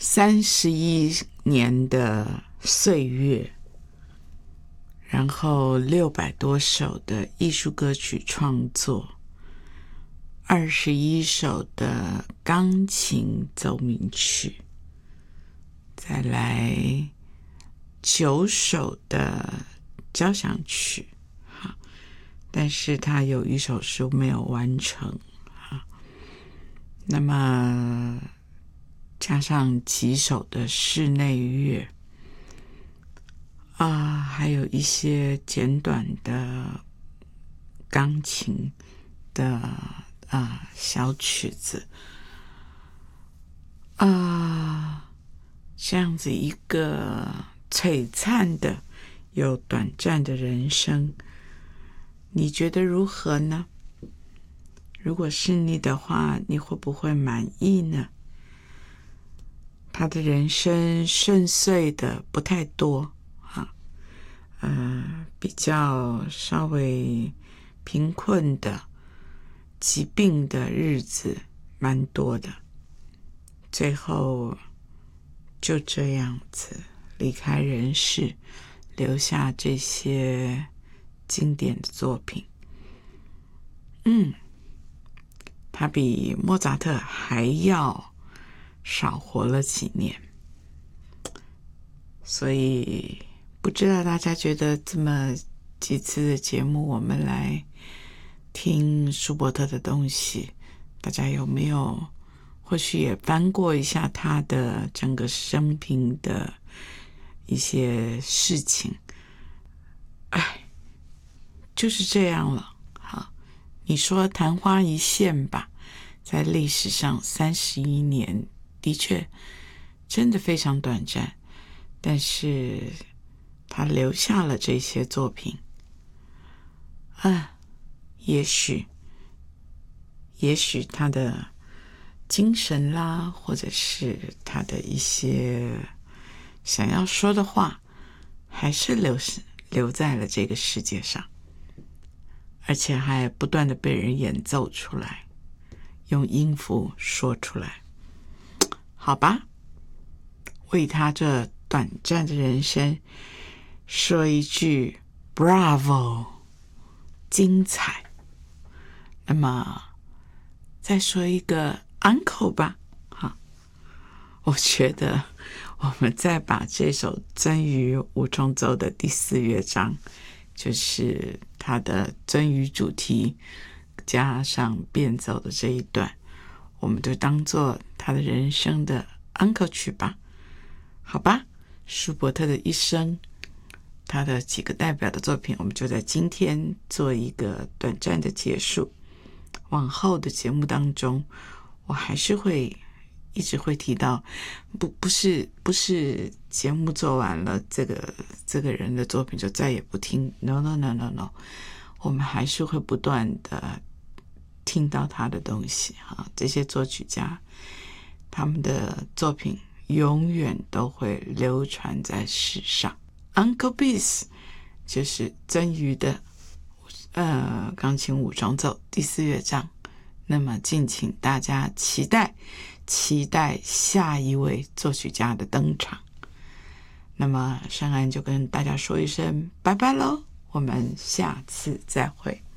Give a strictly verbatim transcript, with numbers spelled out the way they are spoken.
三十一年的岁月，然后六百多首的艺术歌曲创作，二十一首的钢琴奏鸣曲，再来九首的交响曲，但是他有一首是没有完成，那么加上几首的室内乐啊，还有一些简短的钢琴的啊小曲子啊，这样子一个璀璨的又短暂的人生，你觉得如何呢？如果是你的话，你会不会满意呢？他的人生顺遂的不太多啊，呃，比较稍微贫困的、疾病的日子蛮多的，最后就这样子离开人世，留下这些经典的作品。嗯，他比莫扎特还要少活了几年，所以不知道大家觉得这么几次的节目我们来听舒伯特的东西，大家有没有或许也翻过一下他的整个生平的一些事情？哎，就是这样了。好，你说昙花一现吧，在历史上三十一年的确真的非常短暂，但是他留下了这些作品啊，也许也许他的精神啦，或者是他的一些想要说的话，还是留留在了这个世界上，而且还不断的被人演奏出来，用音符说出来。好吧，为他这短暂的人生说一句 Bravo， 精彩。那么再说一个 Uncle 吧。好，我觉得我们再把这首鳟鱼五重奏的第四乐章，就是他的鳟鱼主题加上变奏的这一段，我们就当做他的人生的 Uncle 曲吧。好吧，舒伯特的一生，他的几个代表的作品，我们就在今天做一个短暂的结束。往后的节目当中，我还是会一直会提到，不不是不是节目做完了，这个这个人的作品就再也不听。No no no no no， 我们还是会不断的听到他的东西哈。这些作曲家，他们的作品永远都会流传在世上。Uncle Bis 就是鳟鱼的呃，钢琴五重奏第四乐章，那么敬请大家期待期待下一位作曲家的登场。那么珊安就跟大家说一声拜拜咯，我们下次再会。